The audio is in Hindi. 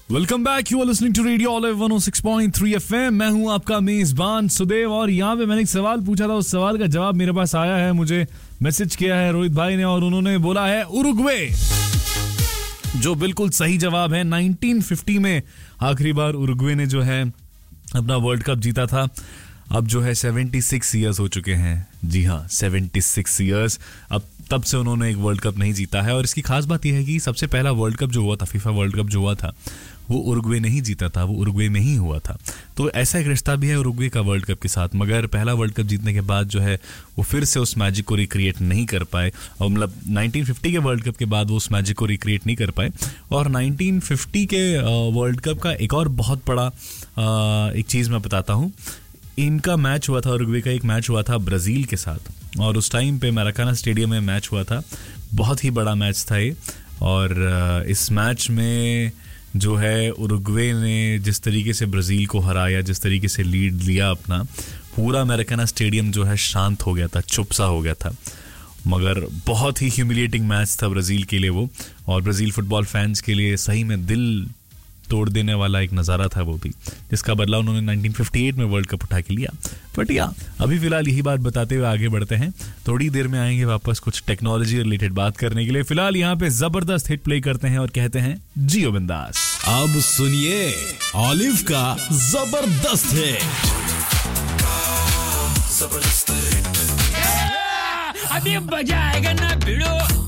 Welcome back, you are listening to radio olive 106.3 FM. मैं हूं आपका मेजबान सुदेव और यहाँ पे मैंने एक सवाल पूछा था, उस सवाल का जवाब मेरे पास आया है। मुझे मैसेज किया है रोहित भाई ने और उन्होंने बोला है उरुग्वे, जो बिल्कुल सही जवाब है। 1950 में आखिरी बार उरुग्वे ने जो है अपना वर्ल्ड कप जीता था। अब जो है 76 ईयर्स हो चुके हैं। जी हाँ, 76 ईयर्स। अब तब से उन्होंने एक वर्ल्ड कप नहीं जीता है। और इसकी खास बात यह है कि सबसे पहला वर्ल्ड कप जो हुआ था, फीफा वर्ल्ड कप जो हुआ था, वो उरुग्वे ने ही जीता था, वो उरुग्वे में ही हुआ था। तो ऐसा एक रिश्ता भी है उरुग्वे का वर्ल्ड कप के साथ। मगर पहला वर्ल्ड कप जीतने के बाद जो है वो फिर से उस मैजिक को रिक्रिएट नहीं कर पाए। और मतलब 1950 के वर्ल्ड कप के बाद वो उस मैजिक को रिक्रिएट नहीं कर पाए। और 1950 के वर्ल्ड कप का एक और बहुत बड़ा एक चीज़ मैं बताता हूँ। इनका मैच हुआ था, उरुग्वे का एक मैच हुआ था ब्राज़ील के साथ, और उस टाइम पे मैराकाना स्टेडियम में मैच हुआ था। बहुत ही बड़ा मैच था ये। और इस मैच में जो है उरुग्वे ने जिस तरीके से ब्राज़ील को हराया, जिस तरीके से लीड लिया अपना, पूरा मैराकाना स्टेडियम जो है शांत हो गया था, चुप सा हो गया था। मगर बहुत ही ह्यूमिलिएटिंग मैच था ब्राज़ील के लिए वो, और ब्राज़ील फुटबॉल फैंस के लिए सही में दिल तोड़ देने वाला एक नज़ारा था वो भी, जिसका बदला उन्होंने 1958 में वर्ल्ड कप उठा के लिया। बट या अभी फिलहाल यही बात बताते हुए आगे बढ़ते हैं। थोड़ी देर में आएंगे वापस कुछ टेक्नोलॉजी रिलेटेड बात करने के लिए। फिलहाल यहाँ पे जबरदस्त हिट प्ले करते हैं और कहते हैं जियो बिंदास। अब सुनिए ऑलिव का जबरदस्त हिट। अभी बजाएगा ना भिड़ो